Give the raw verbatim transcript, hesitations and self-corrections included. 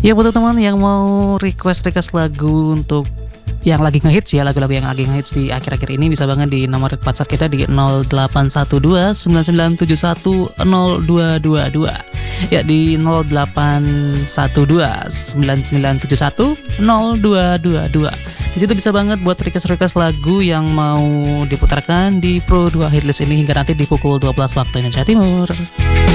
Ya buat teman yang mau request-request lagu untuk yang lagi ngehits ya, lagu-lagu yang lagi ngehits di akhir-akhir ini, bisa banget di nomor WhatsApp kita di nol delapan satu dua sembilan sembilan tujuh satu nol dua dua dua. Ya di nol delapan satu dua sembilan sembilan tujuh satu nol dua dua dua. Di situ bisa banget buat request-request lagu yang mau diputarkan di Pro dua Hitlist ini hingga nanti di pukul dua belas waktu Indonesia Timur.